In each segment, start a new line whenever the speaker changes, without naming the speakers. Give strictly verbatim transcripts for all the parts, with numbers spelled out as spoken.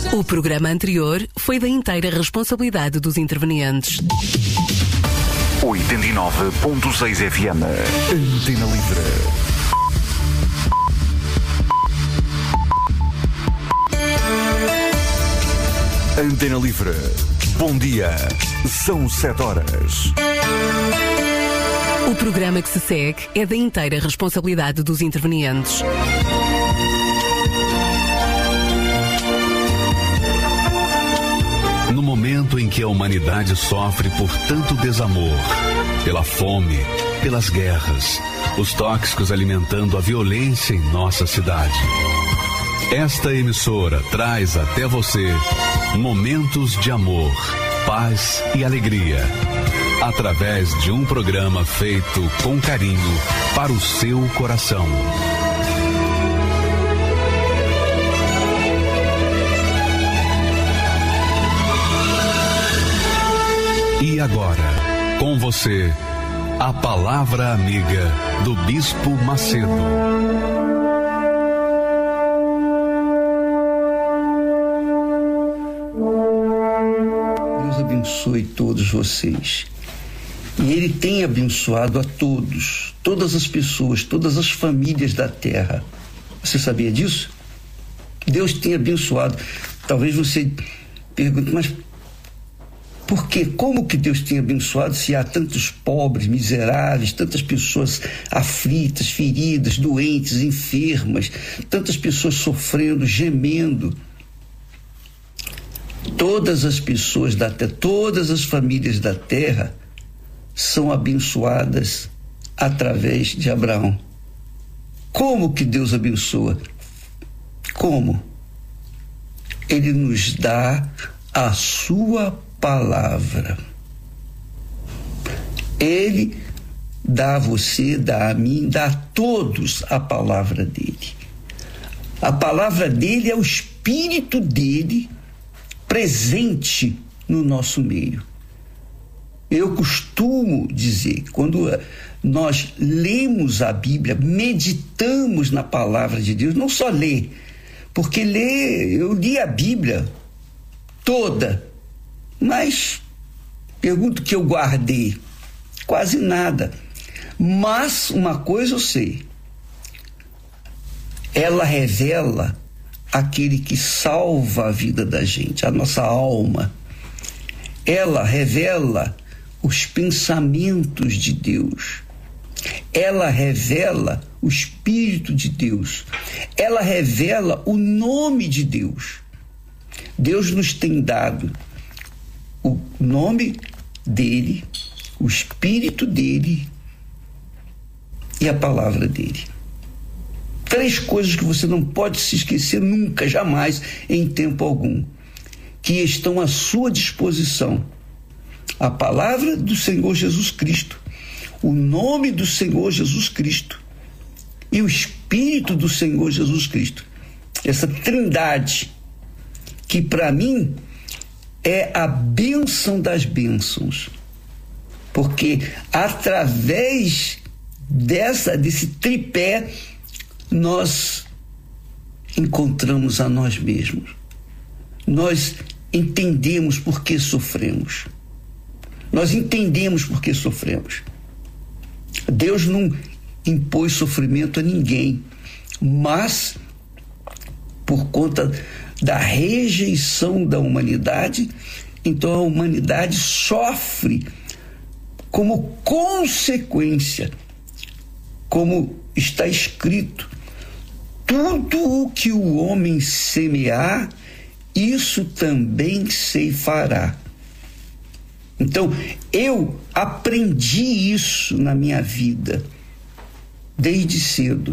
O programa anterior foi da inteira responsabilidade dos intervenientes.
oitenta e nove ponto seis F M. Antena Livre. Antena Livre. Bom dia. São sete horas.
O programa que se segue é da inteira responsabilidade dos intervenientes.
No momento em que a humanidade sofre por tanto desamor, pela fome, pelas guerras, os tóxicos alimentando a violência em nossa cidade, esta emissora traz até você momentos de amor, paz e alegria, através de um programa feito com carinho para o seu coração. E agora, com você, a palavra amiga do Bispo Macedo.
Deus abençoe todos vocês. E Ele tem abençoado a todos, todas as pessoas, todas as famílias da terra. Você sabia disso? Deus tem abençoado. Talvez você pergunte, mas por quê? Como que Deus tem abençoado se há tantos pobres, miseráveis, tantas pessoas aflitas, feridas, doentes, enfermas, tantas pessoas sofrendo, gemendo? Todas as pessoas da terra, todas as famílias da terra são abençoadas através de Abraão. Como que Deus abençoa? Como? Ele nos dá a sua palavra. Ele dá a você, dá a mim, dá a todos a palavra dele. A palavra dele é o Espírito dele presente no nosso meio. Eu costumo dizer, quando nós lemos a Bíblia, meditamos na palavra de Deus, não só ler, porque ler, eu li a Bíblia toda, mas pergunto que eu guardei, quase nada. Mas uma coisa eu sei, ela revela aquele que salva a vida da gente, a nossa alma. Ela revela os pensamentos de Deus. Ela revela o Espírito de Deus. Ela revela o nome de Deus. Deus nos tem dado o nome dele, o Espírito dele e a palavra dele. Três coisas que você não pode se esquecer nunca, jamais, em tempo algum, que estão à sua disposição. A palavra do Senhor Jesus Cristo, o nome do Senhor Jesus Cristo e o Espírito do Senhor Jesus Cristo. Essa trindade que para mim é a bênção das bênçãos, porque através dessa, desse tripé nós encontramos a nós mesmos, nós entendemos por que sofremos, nós entendemos por que sofremos. Deus não impôs sofrimento a ninguém, mas por conta da rejeição da humanidade, então a humanidade sofre como consequência, como está escrito: tudo o que o homem semear, isso também ceifará. Então, eu aprendi isso na minha vida desde cedo,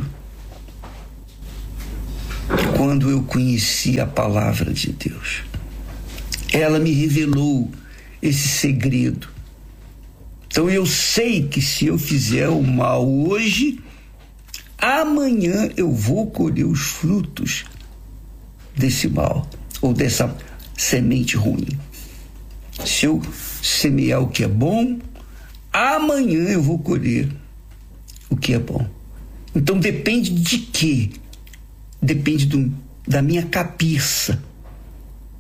quando eu conheci a palavra de Deus. Ela me revelou esse segredo. Então eu sei que se eu fizer o mal hoje, amanhã eu vou colher os frutos desse mal, ou dessa semente ruim. Se eu semear o que é bom, amanhã eu vou colher o que é bom. Então depende de quê? Depende do, da minha cabeça.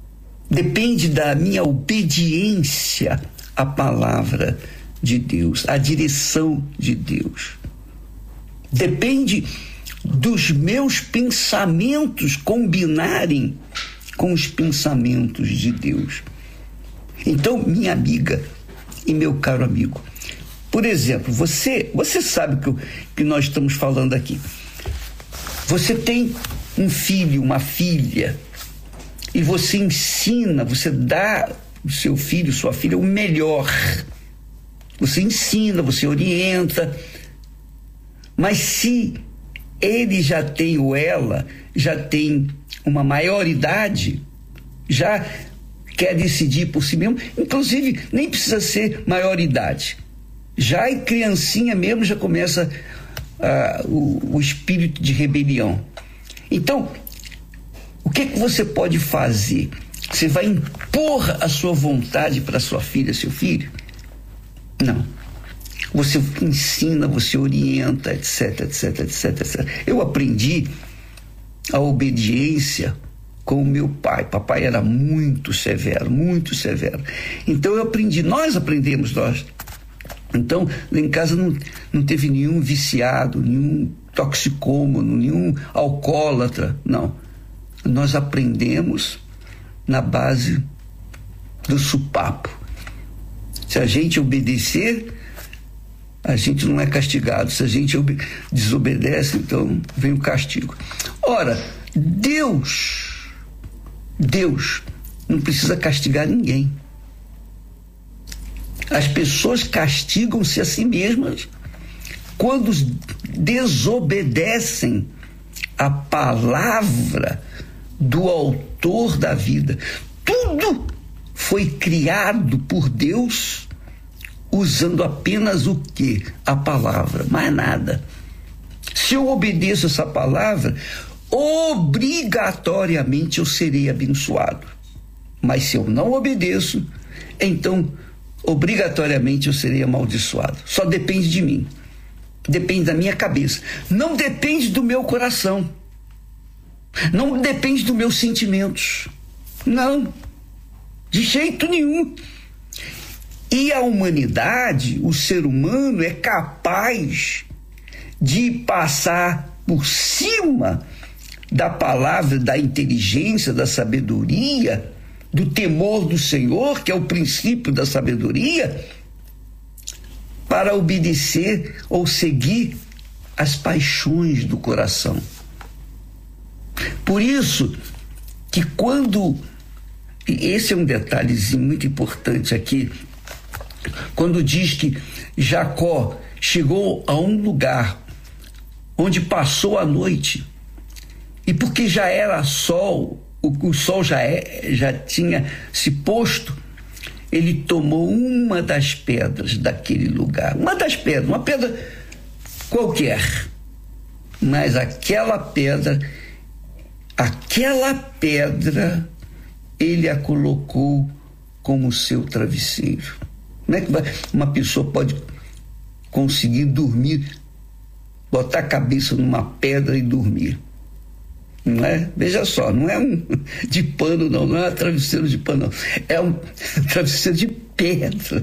depende da minha obediência à palavra de Deus, à direção de Deus. Depende dos meus pensamentos combinarem com os pensamentos de Deus. Então, minha amiga e meu caro amigo, por exemplo, você, você sabe o que, que nós estamos falando aqui. Você tem um filho, uma filha, e você ensina, você dá ao seu filho, sua filha, o melhor. Você ensina, você orienta. Mas se ele já tem, ou ela, já tem uma maioridade, já quer decidir por si mesmo, inclusive nem precisa ser maioridade. Já em criancinha mesmo já começa uh, o, o espírito de rebelião. Então, o que, que você pode fazer? Você vai impor a sua vontade para sua filha, seu filho? Não. Você ensina, você orienta, etc, etc, etc, etcétera. Eu aprendi a obediência com o meu pai. Papai era muito severo, muito severo. Então eu aprendi, nós aprendemos, nós. Então, lá em casa não, não teve nenhum viciado, nenhum toxicômano, nenhum alcoólatra, não. Nós aprendemos na base do supapo. Se a gente obedecer, a gente não é castigado. Se a gente ob- desobedece, então vem o castigo. Ora, Deus, Deus não precisa castigar ninguém. As pessoas castigam-se a si mesmas quando desobedecem a palavra do autor da vida. Tudo foi criado por Deus usando apenas o quê? A palavra, mais nada. Se eu obedeço essa palavra, obrigatoriamente eu serei abençoado. Mas se eu não obedeço, então obrigatoriamente eu serei amaldiçoado. Só depende de mim. Depende da minha cabeça. Não depende do meu coração. Não depende dos meus sentimentos. Não. De jeito nenhum. E a humanidade, o ser humano, é capaz de passar por cima da palavra, da inteligência, da sabedoria, do temor do Senhor, que é o princípio da sabedoria, para obedecer ou seguir as paixões do coração. Por isso que quando, e esse é um detalhezinho muito importante aqui, quando diz que Jacó chegou a um lugar onde passou a noite, e porque já era sol, o, o sol já, é, já tinha se posto, ele tomou uma das pedras daquele lugar, uma das pedras, uma pedra qualquer, mas aquela pedra, aquela pedra, ele a colocou como seu travesseiro. Como é que uma pessoa pode conseguir dormir, botar a cabeça numa pedra e dormir? Não é? Veja só, não é um de pano, não, não é um travesseiro de pano, não. É um travesseiro de pedra.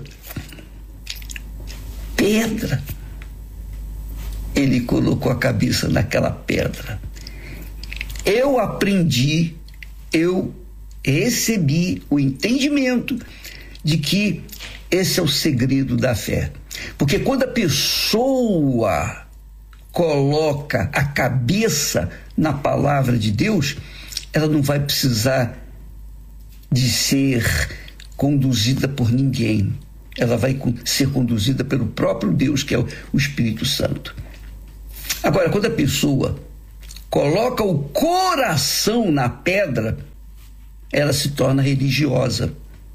Pedra. Ele colocou a cabeça naquela pedra. Eu aprendi, eu recebi o entendimento de que esse é o segredo da fé. Porque quando a pessoa coloca a cabeça na palavra de Deus, ela não vai precisar de ser conduzida por ninguém. Ela vai ser conduzida pelo próprio Deus, que é o Espírito Santo. Agora, quando a pessoa coloca o coração na pedra, ela se torna religiosa.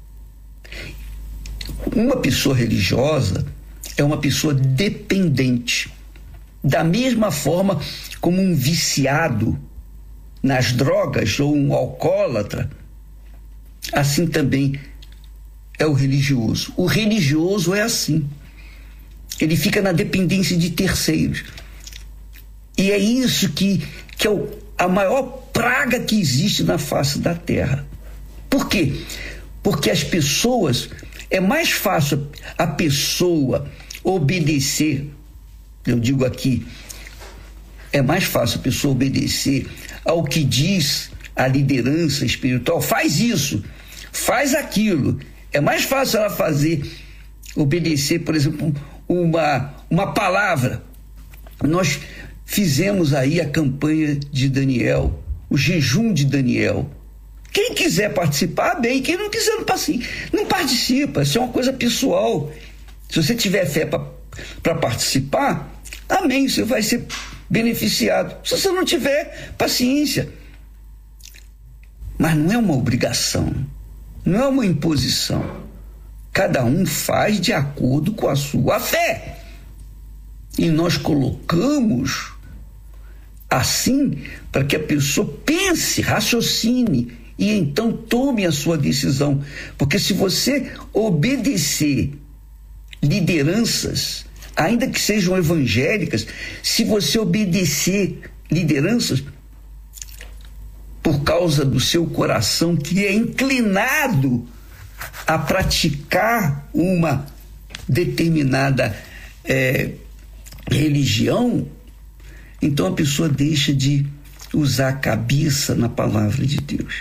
Uma pessoa religiosa é uma pessoa dependente. Da mesma forma como um viciado nas drogas ou um alcoólatra, assim também é o religioso. O religioso é assim. Ele fica na dependência de terceiros. E é isso que, que é o, a maior praga que existe na face da terra. Por quê? Porque as pessoas, é mais fácil a pessoa obedecer, eu digo aqui, é mais fácil a pessoa obedecer ao que diz a liderança espiritual, faz isso, faz aquilo. É mais fácil ela fazer, obedecer, por exemplo, uma, uma palavra. Nós fizemos aí a campanha de Daniel, o jejum de Daniel. Quem quiser participar, bem. Quem não quiser, não participa. Não participa, isso é uma coisa pessoal. Se você tiver fé para participar, amém, você vai ser beneficiado. Se você não tiver, paciência. Mas não é uma obrigação, não é uma imposição. Cada um faz de acordo com a sua fé. E nós colocamos assim para que a pessoa pense, raciocine e então tome a sua decisão. Porque se você obedecer lideranças, ainda que sejam evangélicas, se você obedecer lideranças por causa do seu coração que é inclinado a praticar uma determinada é, religião, então a pessoa deixa de usar a cabeça na palavra de Deus.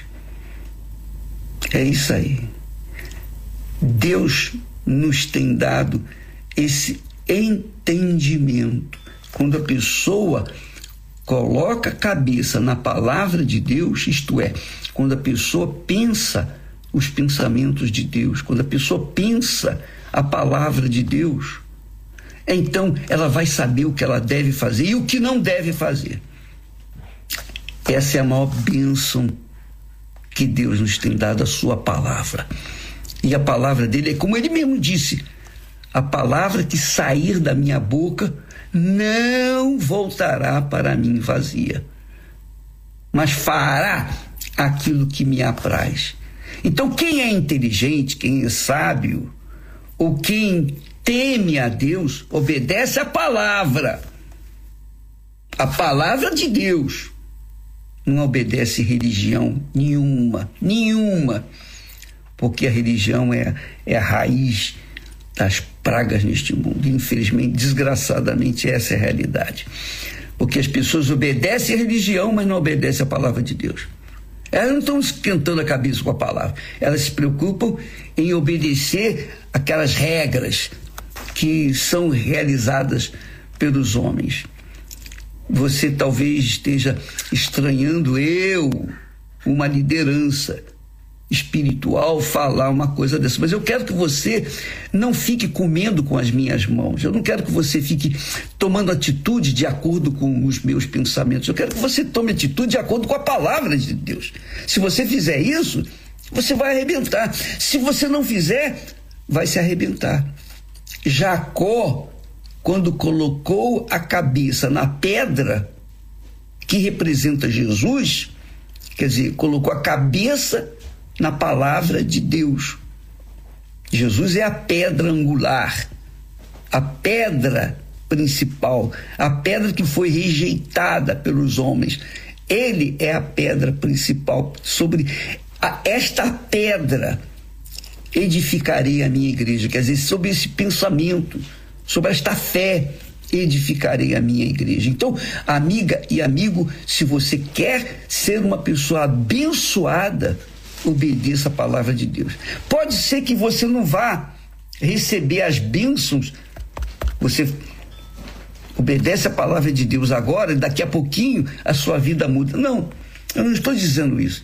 É isso aí. Deus nos tem dado esse entendimento. Quando a pessoa coloca a cabeça na palavra de Deus, isto é, quando a pessoa pensa os pensamentos de Deus, quando a pessoa pensa a palavra de Deus, então ela vai saber o que ela deve fazer e o que não deve fazer. Essa é a maior bênção que Deus nos tem dado, a sua palavra. E a palavra dele é como ele mesmo disse: a palavra que sair da minha boca não voltará para mim vazia, mas fará aquilo que me apraz. Então, quem é inteligente, quem é sábio, ou quem teme a Deus, obedece a palavra, a palavra de Deus. Não obedece religião nenhuma, nenhuma, porque a religião é, é a raiz das pragas neste mundo. Infelizmente, desgraçadamente, essa é a realidade. Porque as pessoas obedecem a religião, mas não obedecem a palavra de Deus. Elas não estão esquentando a cabeça com a palavra. Elas se preocupam em obedecer aquelas regras que são realizadas pelos homens. Você talvez esteja estranhando eu, uma liderança espiritual, falar uma coisa dessa, mas eu quero que você não fique comendo com as minhas mãos. Eu não quero que você fique tomando atitude de acordo com os meus pensamentos. Eu quero que você tome atitude de acordo com a palavra de Deus. Se você fizer isso, você vai arrebentar. Se você não fizer, vai se arrebentar. Jacó, quando colocou a cabeça na pedra que representa Jesus, quer dizer, colocou a cabeça na palavra de Deus. Jesus é a pedra angular, a pedra principal, a pedra que foi rejeitada pelos homens. Ele é a pedra principal. Sobre a, esta pedra edificarei a minha igreja. Quer dizer, sobre esse pensamento, sobre esta fé, edificarei a minha igreja. Então, amiga e amigo, se você quer ser uma pessoa abençoada, obedeça a palavra de Deus. Pode ser que você não vá receber as bênçãos, você obedece a palavra de Deus agora, e daqui a pouquinho a sua vida muda. Não, eu não estou dizendo isso.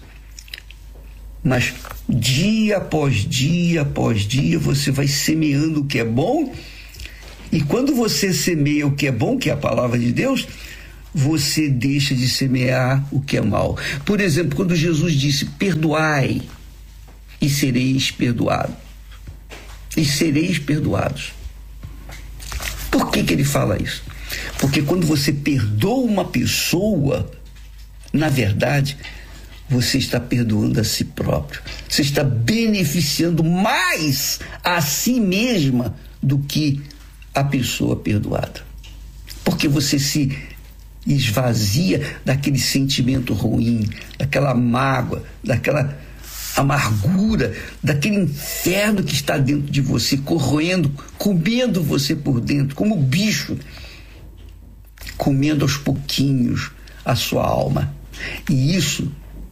Mas dia após dia após dia você vai semeando o que é bom, e quando você semeia o que é bom, que é a palavra de Deus, você deixa de semear o que é mal. Por exemplo, quando Jesus disse: perdoai e sereis perdoados. E sereis perdoados. Por que que ele fala isso? Porque quando você perdoa uma pessoa, na verdade, você está perdoando a si próprio. Você está beneficiando mais a si mesma do que a pessoa perdoada. Porque você se esvazia daquele sentimento ruim, daquela mágoa, daquela amargura, daquele inferno que está dentro de você, corroendo, comendo você por dentro, como bicho, comendo aos pouquinhos a sua alma. E isso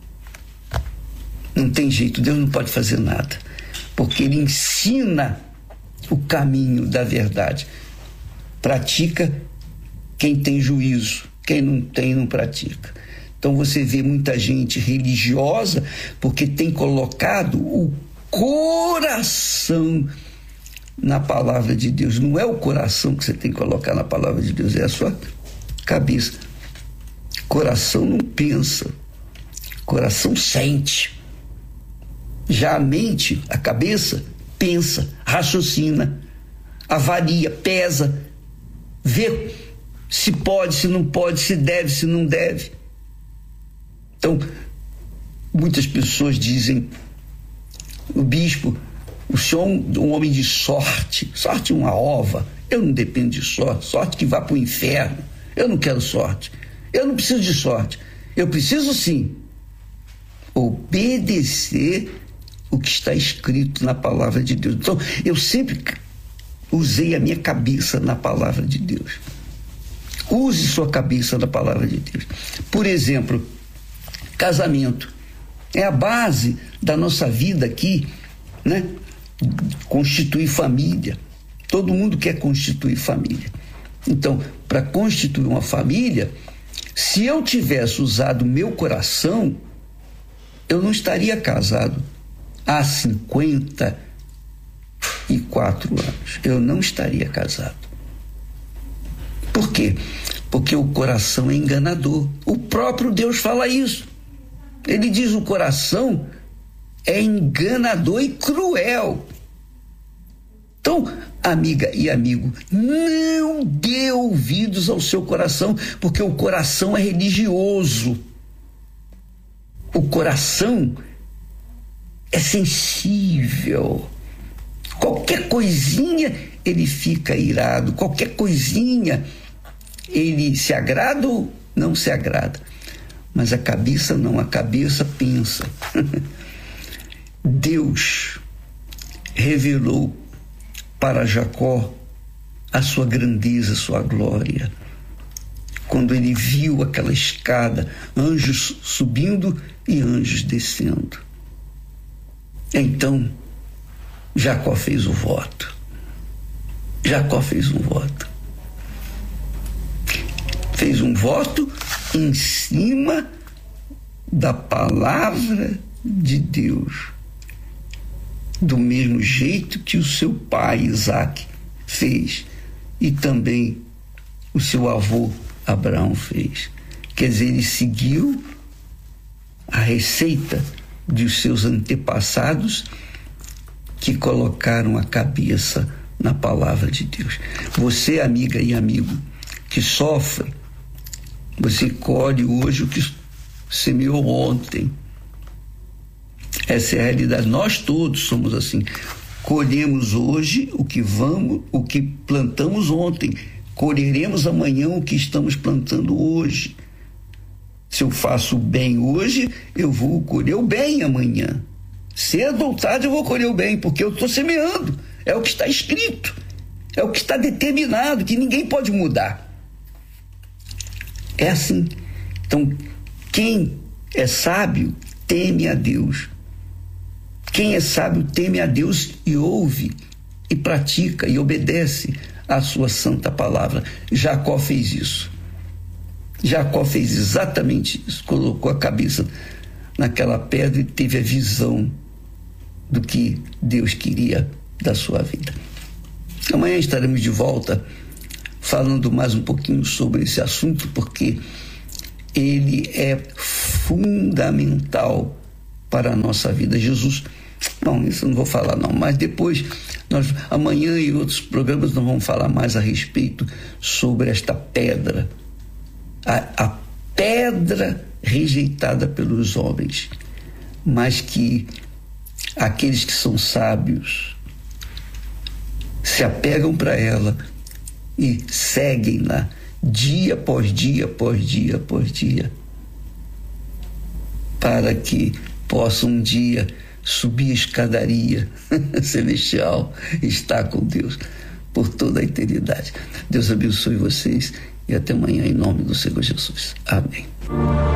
não tem jeito, Deus não pode fazer nada, porque Ele ensina o caminho da verdade. Pratica quem tem juízo, quem não tem não pratica. Então você vê muita gente religiosa porque tem colocado o coração na palavra de Deus. Não é o coração que você tem que colocar na palavra de Deus, é a sua cabeça. Coração não pensa, coração sente. Já a mente, a cabeça, pensa, raciocina, avalia, pesa, vê se pode, se não pode, se deve, se não deve. Então, muitas pessoas dizem, o bispo, o senhor é um, um homem de sorte, sorte é uma ova, eu não dependo de sorte, sorte que vá para o inferno, eu não quero sorte, eu não preciso de sorte, eu preciso sim obedecer o que está escrito na palavra de Deus. Então, eu sempre usei a minha cabeça na palavra de Deus. Use sua cabeça na palavra de Deus. Por exemplo, casamento é a base da nossa vida aqui, né? Constituir família. Todo mundo quer constituir família. Então, para constituir uma família, se eu tivesse usado meu coração, eu não estaria casado há cinquenta e quatro anos. Eu não estaria casado. Por quê? Porque o coração é enganador. O próprio Deus fala isso. Ele diz: o coração é enganador e cruel. Então, amiga e amigo, não dê ouvidos ao seu coração, porque o coração é religioso. O coração é sensível. Qualquer coisinha ele fica irado, qualquer coisinha ele se agrada ou não se agrada. Mas a cabeça não, a cabeça pensa. Deus revelou para Jacó a sua grandeza, a sua glória. Quando ele viu aquela escada, anjos subindo e anjos descendo. Então, Jacó fez o voto. Jacó fez um voto. Fez um voto em cima da palavra de Deus. Do mesmo jeito que o seu pai, Isaac, fez. E também o seu avô, Abraão, fez. Quer dizer, ele seguiu a receita dos seus antepassados que colocaram a cabeça na palavra de Deus. Você, amiga e amigo, que sofre, você colhe hoje o que semeou ontem. Essa é a realidade. Nós todos somos assim. Colhemos hoje o que vamos, o que plantamos ontem. Colheremos amanhã o que estamos plantando hoje. Se eu faço bem hoje, eu vou colher o bem amanhã. Cedo ou tarde eu vou colher o bem, porque eu estou semeando. É o que está escrito. É o que está determinado, que ninguém pode mudar. É assim. Então, quem é sábio, teme a Deus. Quem é sábio, teme a Deus e ouve, e pratica, e obedece à sua santa palavra. Jacó fez isso. Jacó fez exatamente isso. Colocou a cabeça naquela pedra e teve a visão do que Deus queria da sua vida. Amanhã estaremos de volta falando mais um pouquinho sobre esse assunto, porque ele é fundamental para a nossa vida. Jesus, não, isso eu não vou falar não, mas depois, nós, amanhã e outros programas, nós vamos falar mais a respeito sobre esta pedra, a, a pedra rejeitada pelos homens, mas que aqueles que são sábios se apegam para ela e seguem-na dia após dia, após dia, após dia, para que possam um dia subir a escadaria celestial, estar com Deus por toda a eternidade. Deus abençoe vocês e até amanhã em nome do Senhor Jesus. Amém.